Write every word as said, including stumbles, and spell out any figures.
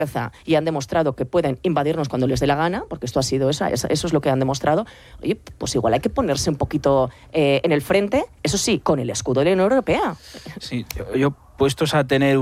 y han demostrado que pueden invadirnos cuando les dé la gana, porque esto ha sido eso, eso es lo que han demostrado, oye, pues igual hay que ponerse un poquito eh, en el frente, eso sí, con el escudo de la Unión Europea. Sí, yo, yo puestos a tener